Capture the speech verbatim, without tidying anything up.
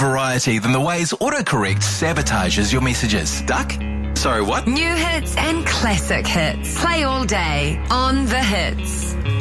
variety than the ways autocorrect sabotages your messages. Stuck? Sorry, what? New hits and classic hits. Play all day on The Hits.